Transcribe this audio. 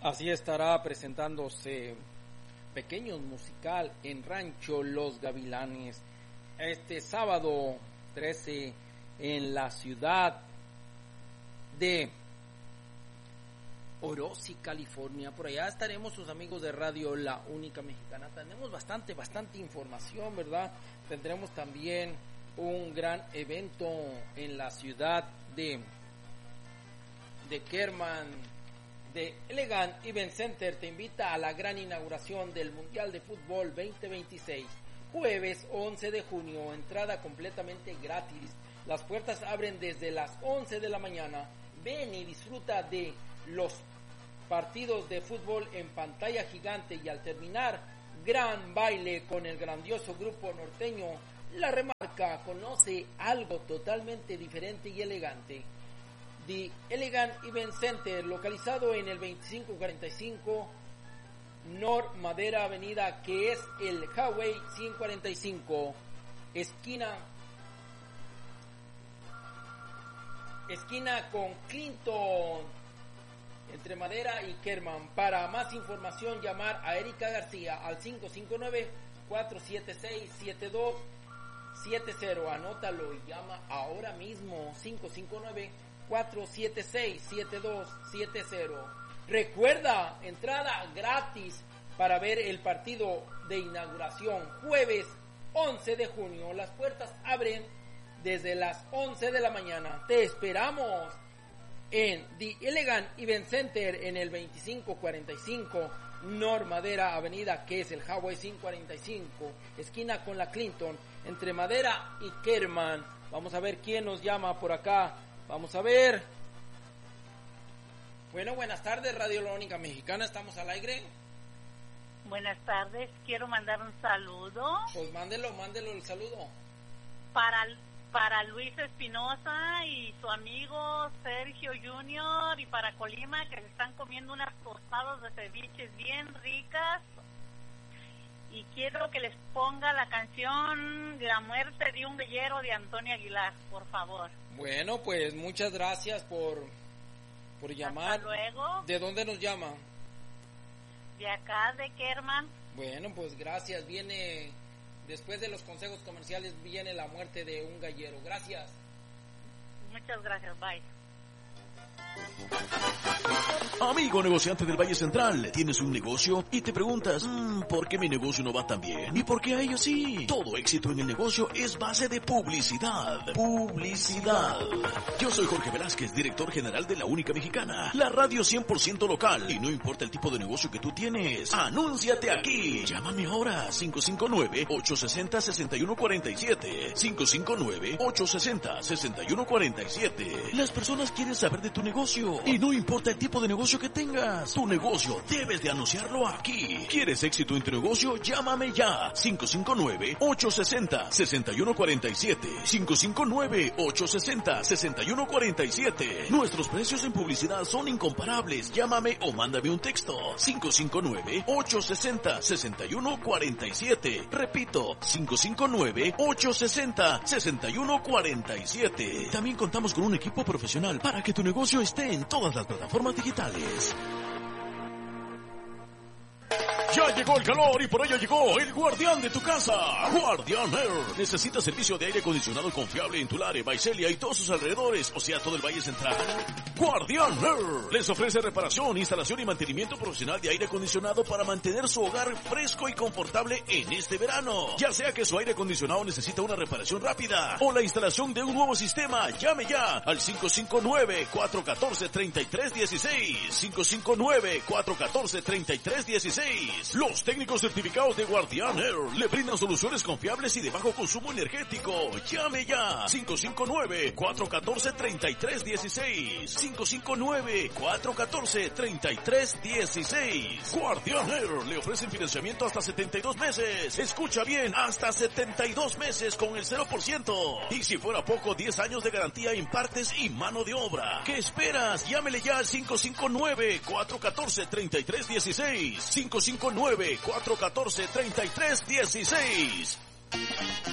Así estará presentándose Pequeños Musical en Rancho Los Gavilanes este sábado 13 en la ciudad de Orosi, California. Por allá estaremos sus amigos de Radio La Única Mexicana. Tenemos bastante información, ¿verdad? Tendremos también un gran evento en la ciudad de Kerman. De Elegant Event Center te invita a la gran inauguración del Mundial de Fútbol 2026, jueves 11 de junio, entrada completamente gratis. Las puertas abren desde las 11 de la mañana. Ven y disfruta de los partidos de fútbol en pantalla gigante y al terminar, gran baile con el grandioso grupo norteño La Remarca. Conoce algo totalmente diferente y elegante. The Elegant Event Center, localizado en el 2545 North Madera Avenida, que es el Highway 145, esquina con Clinton, entre Madera y Kerman. Para más información, llamar a Erika García al 559-476-7270. Anótalo y llama ahora mismo, 559-476-7270. Recuerda, entrada gratis para ver el partido de inauguración, jueves 11 de junio. Las puertas abren desde las 11 de la mañana. Te esperamos en The Elegant Event Center en el 2545 North Madera Avenida, que es el Highway 145, esquina con la Clinton, entre Madera y Kerman. Vamos a ver quién nos llama por acá. Vamos a ver. Bueno, buenas tardes, Radio La Única Mexicana, estamos al aire. Buenas tardes, quiero mandar un saludo. Pues mándelo el saludo. Para Luis Espinosa y su amigo Sergio Junior, y para Colima, que se están comiendo unas tostadas de ceviches bien ricas. Y quiero que les ponga la canción La muerte de un villero de Antonio Aguilar, por favor. Bueno, pues muchas gracias por llamar. Hasta luego. ¿De dónde nos llama? De acá, de Kerman. Bueno, pues gracias. Viene, después de los consejos comerciales, viene La muerte de un gallero. Gracias. Muchas gracias, bye. Amigo negociante del Valle Central, ¿tienes un negocio? Y te preguntas, ¿por qué mi negocio no va tan bien? ¿Y por qué a ellos sí? Todo éxito en el negocio es base de publicidad. Publicidad. Yo soy Jorge Velázquez, director general de La Única Mexicana, la radio 100% local. Y no importa el tipo de negocio que tú tienes, anúnciate aquí. Llámame ahora, 559-860-6147. 559-860-6147. Las personas quieren saber de tu negocio. Y no importa el tipo de negocio que tengas, tu negocio debes de anunciarlo aquí. ¿Quieres éxito en tu negocio? Llámame ya. 559-860-6147. 559-860-6147. Nuestros precios en publicidad son incomparables. Llámame o mándame un texto. 559-860-6147. Repito, 559-860-6147. También contamos con un equipo profesional para que tu negocio esté en todas las plataformas digitales. Ya llegó el calor y por ello llegó el guardián de tu casa, Guardian Air. ¿Necesitas servicio de aire acondicionado confiable en Tulare, Visalia y todos sus alrededores, o sea, todo el Valle Central? Guardian Air les ofrece reparación, instalación y mantenimiento profesional de aire acondicionado para mantener su hogar fresco y confortable en este verano. Ya sea que su aire acondicionado necesita una reparación rápida o la instalación de un nuevo sistema, llame ya al 559-414-3316. 559-414-3316. Los técnicos certificados de Guardian Air le brindan soluciones confiables y de bajo consumo energético. Llame ya. 559-414-3316. 559-414-3316. Guardian Air le ofrecen financiamiento hasta 72 meses. Escucha bien, hasta 72 meses con el 0%. Y si fuera poco, 10 años de garantía en partes y mano de obra. ¿Qué esperas? Llámele ya al 559-414-3316. 559-414-3316.